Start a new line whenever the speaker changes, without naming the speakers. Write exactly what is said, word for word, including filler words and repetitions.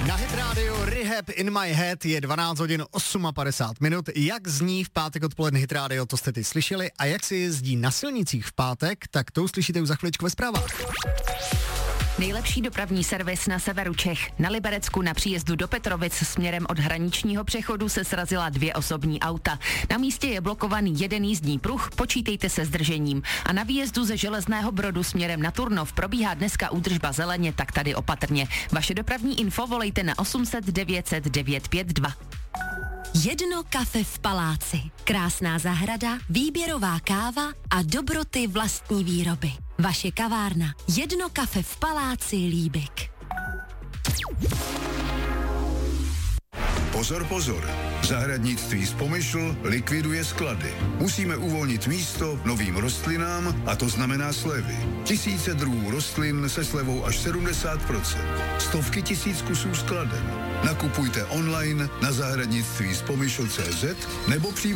Na Hit Radio Rehab in my head je dvanáct hodin padesát osm minut. Jak zní v pátek odpoledne Hit Radio, to jste ty slyšeli. A jak se jezdí na silnicích v pátek, tak to uslyšíte už za chviličku ve zprávách.
Nejlepší dopravní servis na severu Čech. Na Liberecku na příjezdu do Petrovic směrem od hraničního přechodu se srazila dvě osobní auta. Na místě je blokovaný jeden jízdní pruh, počítejte se zdržením. A na výjezdu ze Železného Brodu směrem na Turnov probíhá dneska údržba zeleně, tak tady opatrně. Vaše dopravní info volejte na osm set devět set devět pět dva.
Jedno kafe v paláci. Krásná zahrada, výběrová káva a dobroty vlastní výroby. Vaše kavárna. Jedno kafe v paláci Líbek.
Pozor, pozor. Zahradnictví z Pomyšl likviduje sklady. Musíme uvolnit místo novým rostlinám a to znamená slevy. Tisíce druhů rostlin se slevou až sedmdesát procent. Stovky tisíc kusů skladen. Nakupujte online na zahradnictví z pomyšl tečka cé zet nebo přímo